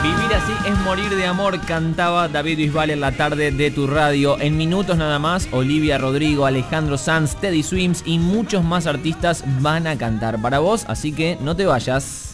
Vivir así es morir de amor, cantaba David Bisbal en la tarde de tu radio. En minutos nada más, Olivia Rodrigo, Alejandro Sanz, Teddy Swims y muchos más artistas van a cantar para vos, así que no te vayas.